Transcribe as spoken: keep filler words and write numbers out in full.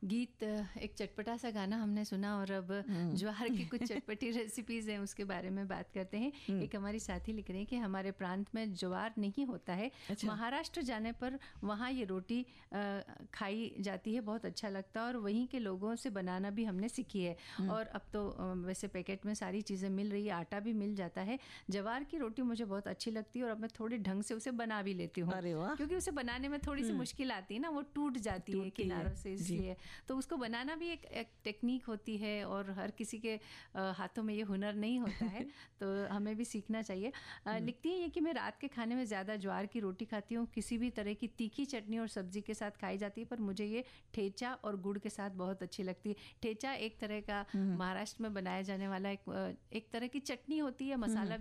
गीत एक चटपटा सा गाना हमने सुना और अब ज्वार की कुछ चटपटी रेसिपीज़ हैं उसके बारे में बात करते हैं। एक हमारी साथी लिख रहे हैं कि हमारे प्रांत में ज्वार नहीं होता है। अच्छा। महाराष्ट्र जाने पर वहाँ ये रोटी खाई जाती है, बहुत अच्छा लगता है और वहीं के लोगों से बनाना भी हमने सीखी है। और अब तो वैसे पैकेट में सारी चीज़ें मिल रही है, आटा भी मिल जाता है। ज्वार की रोटी मुझे बहुत अच्छी लगती है और अब मैं थोड़े ढंग से उसे बना भी लेती हूँ, क्योंकि उसे बनाने में थोड़ी सी मुश्किल आती है ना, वो टूट जाती है किनारों से, इसलिए तो उसको बनाना भी एक, एक टेक्निक होती है और हर किसी के हाथों में ये हुनर नहीं होता है, तो हमें भी सीखना चाहिए। लिखती है ये कि मैं रात के खाने में ज़्यादा ज्वार की रोटी खाती हूँ, किसी भी तरह की तीखी चटनी और सब्जी के साथ खाई जाती है, पर मुझे ये ठेचा और गुड़ के साथ बहुत अच्छी लगती है। ठेचा एक तरह का महाराष्ट्र में बनाया जाने वाला एक एक तरह की चटनी होती है, मसाला